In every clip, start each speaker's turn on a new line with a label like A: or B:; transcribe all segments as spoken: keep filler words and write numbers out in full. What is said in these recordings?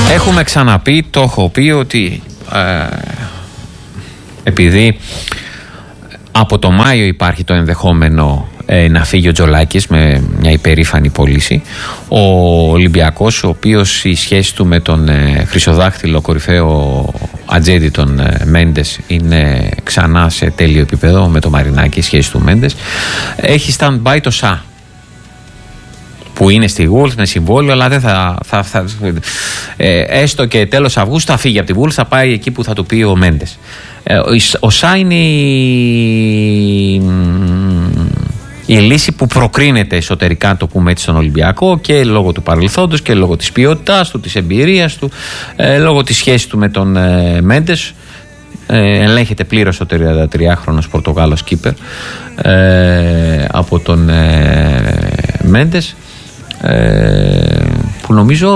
A: Έχουμε ξαναπεί, το έχω πει ότι ε, επειδή από το Μάιο υπάρχει το ενδεχόμενο ε, να φύγει ο Τζολάκης με μια υπερήφανη πώληση, ο Ολυμπιακός, ο οποίος η σχέση του με τον ε, χρυσοδάχτυλο κορυφαίο ατζέντη τον ε, Μέντες είναι ξανά σε τέλειο επίπεδο με το Μαρινάκη, η σχέση του Μέντες, έχει stand-by το ΣΑ, που είναι στη Wolves με συμβόλαιο, αλλά δεν θα, θα, θα ε, έστω και τέλος Αυγούστου θα φύγει από τη Wolves, θα πάει εκεί που θα του πει ο Μέντες. Ε, ο, ο ΣΑ είναι η, η λύση που προκρίνεται εσωτερικά, το πούμε έτσι, στον Ολυμπιακό, και λόγω του παρελθόντος και λόγω της ποιότητάς του, της εμπειρίας του, ε, λόγω της σχέσης του με τον ε, Μέντες. Ε, ελέγχεται πλήρως ο τριαντατριάχρονος Πορτογάλος κίπερ ε, από τον ε, Μέντες, ε, που νομίζω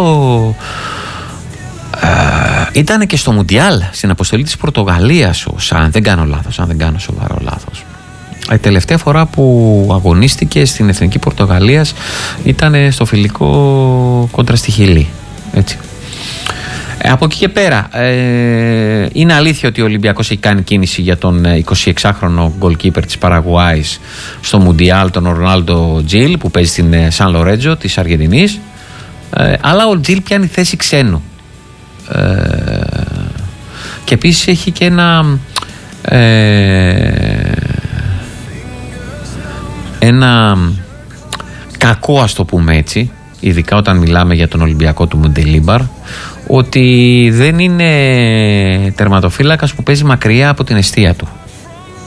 A: ε, ήταν και στο Μουντιάλ στην αποστολή της Πορτογαλίας, ο, αν δεν κάνω λάθος, αν δεν κάνω σοβαρό λάθος. Η τελευταία φορά που αγωνίστηκε στην Εθνική Πορτογαλίας ήταν στο φιλικό κόντρα στη Χιλή, έτσι. Ε, από εκεί και πέρα, ε, είναι αλήθεια ότι ο Ολυμπιακός έχει κάνει κίνηση για τον εικοσιεξάχρονο goalkeeper της Παραγουάης στο Μουντιάλ, τον Ρονάλντο Τζιλ, που παίζει στην Σαν Λορέτζο της Αργεντινής, ε, αλλά ο Τζιλ πιάνει θέση ξένου, ε, και επίσης έχει και ένα ε, ένα κακό, ας το πούμε έτσι, ειδικά όταν μιλάμε για τον Ολυμπιακό του Μοντελίμπαρ, ότι δεν είναι τερματοφύλακας που παίζει μακριά από την εστία του.